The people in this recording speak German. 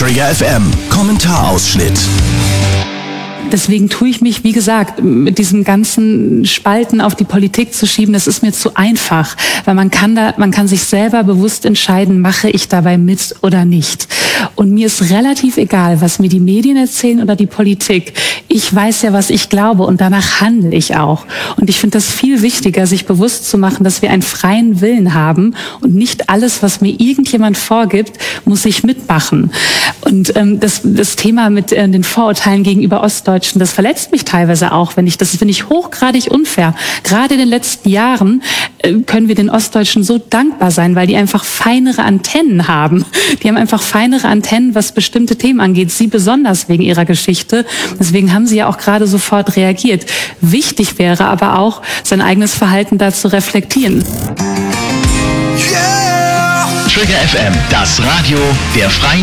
Trigger FM Kommentarausschnitt. Deswegen tue ich mich, wie gesagt, mit diesem ganzen Spalten auf die Politik zu schieben, das ist mir zu einfach, weil man kann sich selber bewusst entscheiden, mache ich dabei mit oder nicht. Und mir ist relativ egal, was mir die Medien erzählen oder die Politik. Ich weiß ja, was ich glaube und danach handle ich auch. Und ich finde das viel wichtiger, sich bewusst zu machen, dass wir einen freien Willen haben und nicht alles, was mir irgendjemand vorgibt, muss ich mitmachen. Und das Thema mit den Vorurteilen gegenüber Ostdeutschen, das verletzt mich teilweise auch, das finde ich hochgradig unfair. Gerade in den letzten Jahren können wir den Ostdeutschen so dankbar sein, weil die einfach feinere Antennen haben. Die haben einfach feinere Antennen, was bestimmte Themen angeht. Sie besonders wegen ihrer Geschichte. Deswegen haben sie ja auch gerade sofort reagiert. Wichtig wäre aber auch, sein eigenes Verhalten da zu reflektieren. Trigger FM, das Radio der Freien